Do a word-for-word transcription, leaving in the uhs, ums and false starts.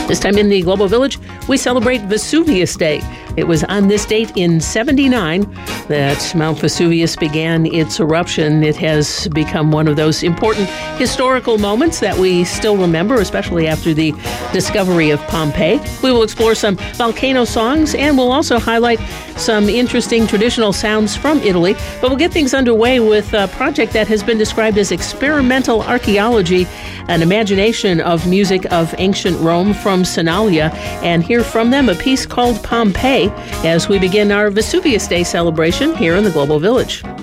This time in the Global Village, we celebrate Vesuvius Day. It was on this date in seventy-nine that Mount Vesuvius began its eruption. It has become one of those important historical moments that we still remember, especially after the discovery of Pompeii. We will explore some volcano songs, and we'll also highlight some interesting traditional sounds from Italy. But we'll get things underway with a project that has been described as experimental archaeology, an imagination of music of ancient Rome from Sonalia, and hear from them a piece called Pompeii as we begin our Vesuvius Day celebration here in the Global Village.